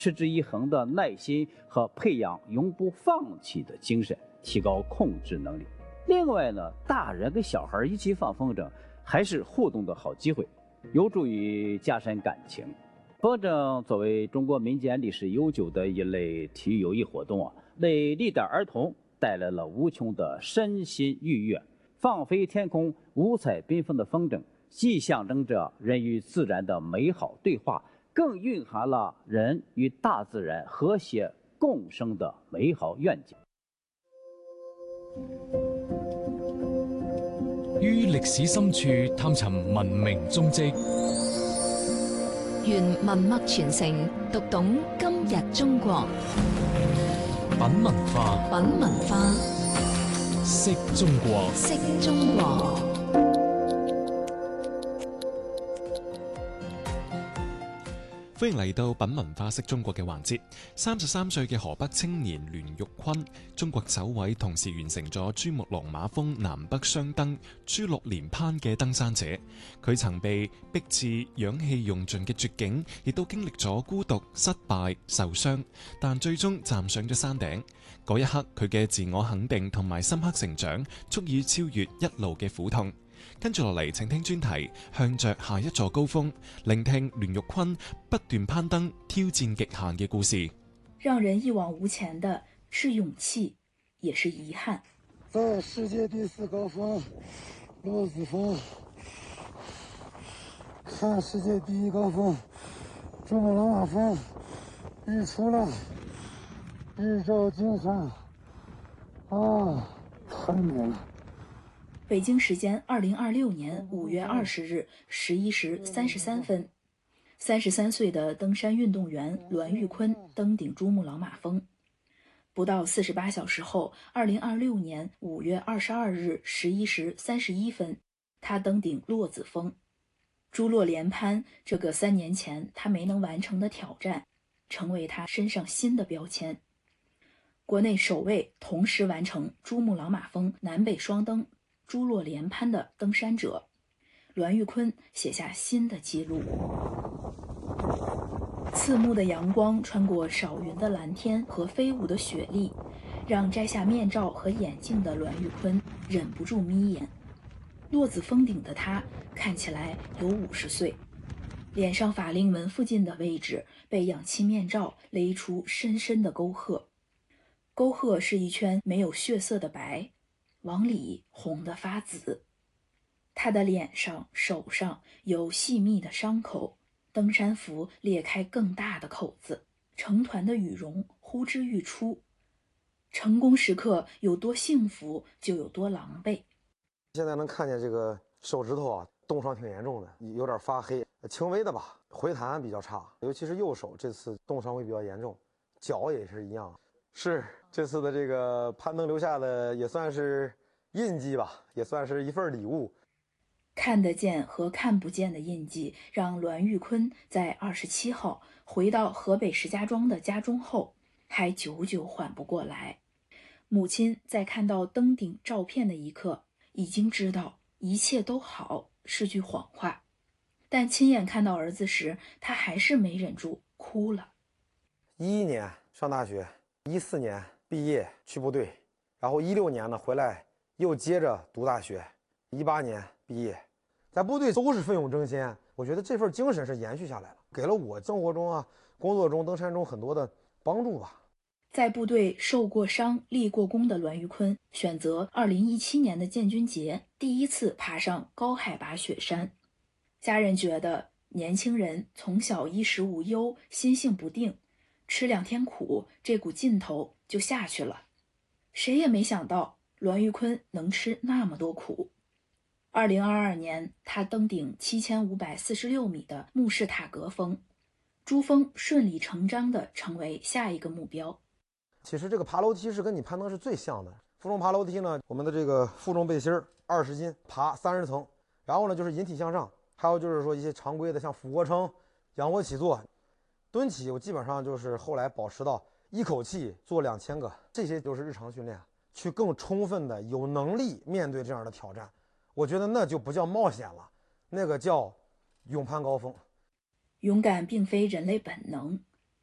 持之以恒的耐心和培养永不放弃的精神，提高控制能力。另外呢，大人跟小孩一起放风筝还是互动的好机会，有助于加深感情。风筝作为中国民间历史悠久的一类体育有益活动为历代儿童带来了无穷的身心愉悦。放飞天空，五彩缤纷的风筝，既象征着人与自然的美好对话，更蕴含了人与大自然和谐共生的美好愿景。 於歷史深處探尋文明蹤跡， 願文脈傳承，讀懂今日中國。 品文化， 品文化， 識中國， 識中國。 歡迎嚟到品文化識中國嘅環節。33歲嘅河北青年欒玉坤，中國首位同時完成咗珠穆朗瑪峰南北雙登珠洛連攀嘅登山者。佢曾被逼至氧氣用盡嘅絕境，亦都經歷咗孤獨、失敗、受傷，但最終站上咗山頂。嗰一刻，佢嘅自我肯定同埋深刻成長，足以超越一路嘅苦痛。跟住落嚟，請聽專題，向着下一座高峰，聆聽欒玉坤不斷攀登、挑戰極限嘅故事。 讓人一往無前的是勇氣，也是遺憾。 在世界第4高峰洛子峰，看世界第1高峰珠穆朗瑪峰，日出了，日照金山，太美了。 北京時間2026年5月20日11時33分，33歲的登山運動員欒玉坤登頂珠穆朗瑪峰。不到48小時後，2026年5月22日11時31分，他登頂洛子峰。珠洛連攀這個3年前他沒能完成的挑戰，成為他身上新的標籤。國內首位同時完成珠穆朗瑪峰南北雙登珠洛連攀的登山者，欒玉坤寫下新的紀錄。刺目的陽光穿過少雲的藍天和飛舞的雪粒，讓摘下面罩和眼鏡的欒玉坤忍不住眯眼。洛子峰頂的他看起來有50歲，臉上法令紋附近的位置被氧氣面罩勒出深深的溝壑，溝壑是一圈沒有血色的白，往裡紅得發紫。他的臉上、手上有細密的傷口，登山服裂開更大的口子，成團的羽絨呼之欲出。成功時刻有多幸福，就有多狼狽。 現在能看見這個手指頭凍傷挺嚴重的，有點發黑，輕微的吧，回彈比較差，尤其是右手這次凍傷會比較嚴重，腳也是一樣。是這次的這個攀登留下的也算是印記吧，也算是一份禮物。 看得見和看不見的印記，讓欒玉坤在27號回到河北石家莊的家中後，還久久緩不過來。母親在看到登頂照片的一刻，已經知道一切都好是句謊話，但親眼看到兒子時，他還是沒忍住哭了。 11年上大學，14年畢業去部隊，然後16年呢回來又接着讀大學，18年畢業，在部隊都是奮勇爭先，我覺得這份精神是延續下來了，給了我生活中工作中登山中很多的幫助吧。 在部隊受過傷立過功的欒玉坤選擇2017年的建軍節第一次爬上高海拔雪山。家人覺得年輕人從小衣食無憂，心性不定，吃2天苦，這股勁頭就下去了。誰也沒想到欒玉坤能吃那麼多苦。2022年，他登頂7546米的慕士塔格峰，珠峰順理成章地成為下一個目標。 其實這個爬樓梯是跟你攀登是最像的。負重爬樓梯呢，我們的這個負重背心20斤，爬30層，然後呢就是引體向上，還有就是說一些常規的像俯臥撐、仰臥起坐、蹲起，我基本上就是後來保持到一口氣做2000個，這些都是日常訓練，去更充分的有能力面對這樣的挑戰。我覺得那就不叫冒險了，那個叫勇攀高峰。 勇敢並非人類本能，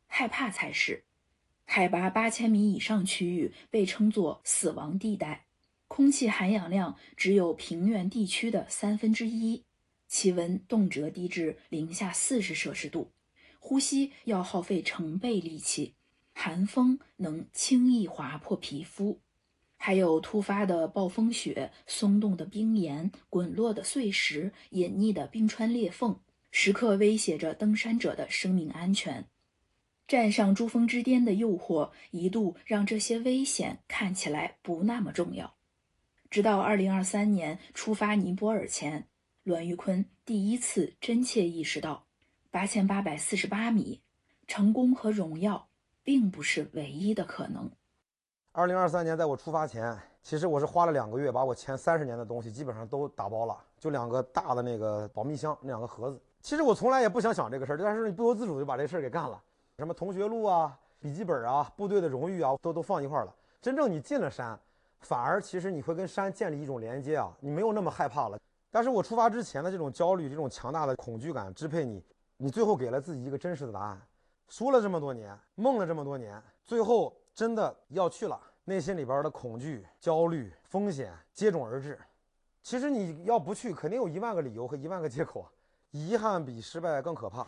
害怕才是。海拔8000米以上区域被称作死亡地带，空气含氧量只有平原地区的1/3，气温动辄低至-40°C，呼吸要耗费成倍力气，寒风能轻易划破皮肤，还有突发的暴风雪、松动的冰岩、滚落的碎石、隐匿的冰川裂缝，时刻威胁着登山者的生命安全。站上珠峰之巅的诱惑一度让这些危险看起来不那么重要。直到2023年出发尼泊尔前，栾玉坤第一次真切意识到8848米，成功和荣耀并不是唯一的可能。 2023年在我出发前，其实我是花了2个月把我前30年的东西基本上都打包了，就2个大的那个保密箱，那2个盒子。其实我从来也不想这个事儿，但是你不由自主就把这事儿给干了。什么同学录啊、笔记本啊、部队的荣誉啊，都放一块了。真正你进了山，反而其实你会跟山建立一种连接啊，你没有那么害怕了。但是我出发之前的这种焦虑、这种强大的恐惧感支配你，你最后给了自己一个真实的答案。说了这么多年，梦了这么多年，最后真的要去了，内心里边的恐惧、焦虑、风险接踵而至。其实你要不去，肯定有1万个理由和1万个借口，遗憾比失败更可怕。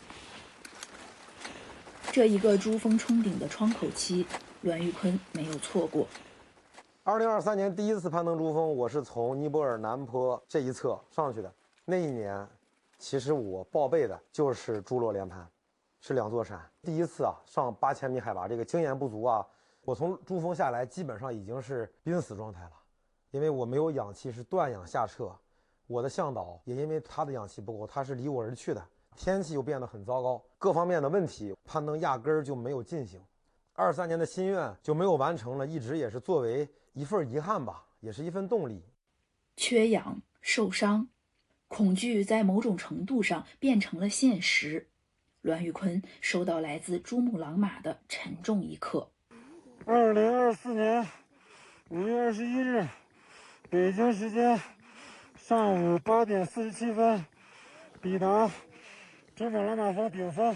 这一个珠峰冲顶的窗口期，栾玉坤没有错过。 2023年第一次攀登珠峰，我是从尼泊尔南坡这一侧上去的。那一年，其实我报备的就是珠洛连攀，是2座山。第一次啊，上8000米海拔，这个经验不足啊，我从珠峰下来基本上已经是濒死状态了，因为我没有氧气，是断氧下撤。我的向导也因为他的氧气不够，他是离我而去的。天气又变得很糟糕，各方面的问题，攀登压根儿就没有进行。23年的心愿就没有完成了，一直也是作为一份遗憾吧，也是一份动力。 缺氧、受伤、恐惧在某种程度上变成了现实。栾玉坤收到来自珠穆朗玛的沉重一刻。 2024年5月21日，北京时间上午8点47分，抵达珠穆朗玛峰顶峰。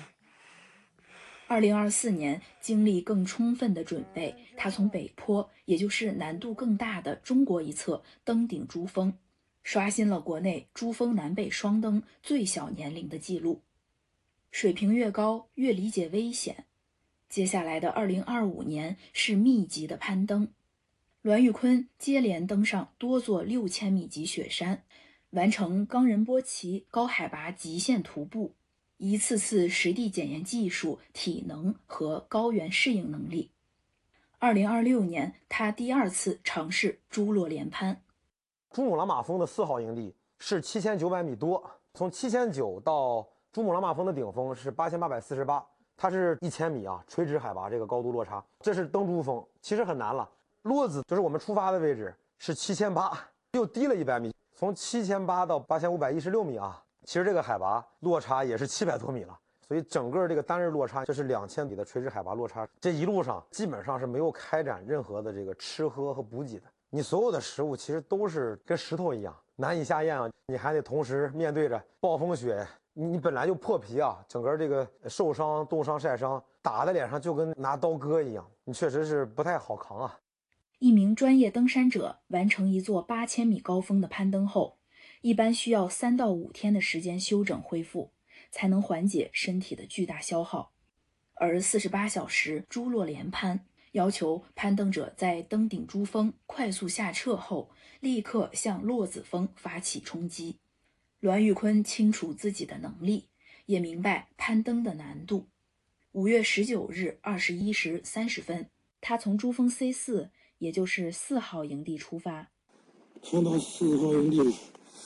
2024年经历更充分的准备，他从北坡，也就是难度更大的中国一侧登顶珠峰，刷新了国内珠峰南北双登最小年龄的记录。水平越高，越理解危险。接下来的2025年是密集的攀登。栾玉坤接连登上多座6000米级雪山，完成冈仁波齐高海拔极限徒步，一次次实地检验技术、体能和高原适应能力。2026年，他第2次尝试珠洛连攀。 珠穆朗玛峰的4号营地是7900米多，从7900到珠穆朗玛峰的顶峰是8848，它是1000米啊，垂直海拔这个高度落差，这是登珠峰，其实很难了。落子就是我们出发的位置是7800，又低了100米，从7800到8516米啊，其实这个海拔落差也是700多米了，所以整个这个单日落差就是2000米的垂直海拔落差。这一路上基本上是没有开展任何的这个吃喝和补给的，你所有的食物其实都是跟石头一样难以下咽啊，你还得同时面对着暴风雪，你本来就破皮啊，整个这个受伤、冻伤、晒伤打在脸上就跟拿刀割一样，你确实是不太好扛啊。 一名专业登山者完成一座8000米高峰的攀登后，一般需要3到5天的时间休整恢复，才能缓解身体的巨大消耗。而48小时珠洛连攀要求攀登者在登顶珠峰快速下撤后，立刻向洛子峰发起冲击。栾玉坤清楚自己的能力，也明白攀登的难度。5月19日21时30分，他从珠峰 C4， 也就是4号营地出发。 先到4号营地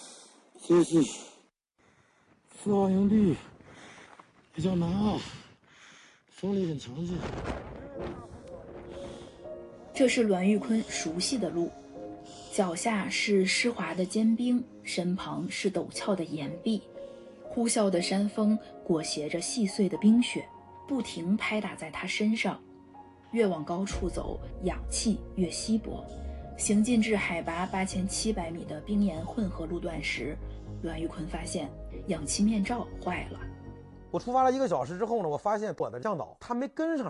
C4， 4号营地比较难啊，风力很强劲。 这是栾玉坤熟悉的路，脚下是湿滑的坚冰，身旁是陡峭的岩壁，呼啸的山风裹挟着细碎的冰雪，不停拍打在他身上。越往高处走，氧气越稀薄。行进至海拔8700米的冰岩混合路段时，栾玉坤发现氧气面罩坏了。 我出发了1个小时之后呢，我发现我的向导他没跟上